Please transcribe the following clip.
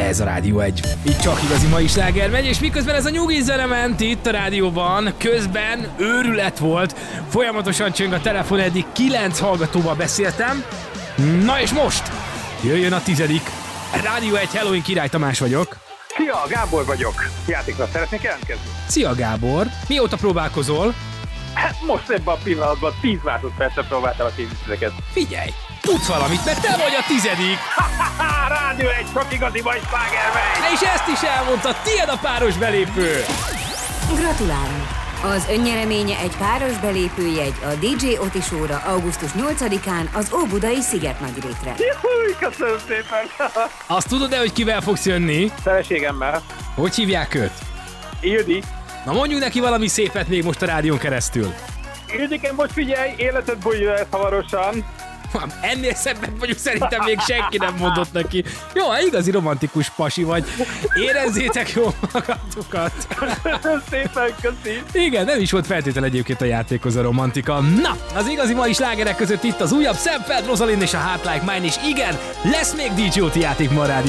Ez a Rádió 1. Itt csak igazi mai sláger megy, és miközben ez a nyugi zene ment itt a rádióban, közben őrület volt. Folyamatosan csöng a telefon, eddig 9 hallgatóval beszéltem. Na és most jöjjön a 10. Rádió 1, Halloween Király Tamás vagyok. Szia, Gábor vagyok. Játékra szeretnék jelentkezni? Szia Gábor, mióta próbálkozol? Hát most ebben a pillanatban 10 másodpercre próbáltam a kézügyeket. Figyelj, tudsz valamit, mert te vagy a 10. Rádió 1, csak igazi vagy sláger megy. És ezt is elmondta, tiéd a páros belépő. Gratulálunk! Az önnyereménye egy páros belépőjegy a DJ Oti Show-ra augusztus 8-án az Óbudai Szigetnagyrétre. Juhúj, köszönöm szépen. Azt tudod-e, hogy kivel fogsz jönni? Feleségemmel. Hogy hívják őt? Ildi. Na mondjuk neki valami szépet még most a rádión keresztül. Ildiken, most figyelj, életed bújja ezt hamarosan. Ennél szebben vagyok, szerintem még senki nem mondott neki. Jó, igazi romantikus pasi vagy. Érezzétek jól magatokat. Köszönöm szépen, köszi. Igen, nem is volt feltétel egyébként a játékhoz a romantika. Na, az igazi mai slágerek között itt az újabb Sam Feld, Rosalind és a Heart Like Mine, és igen, lesz még DJ Oti játék ma a Rádió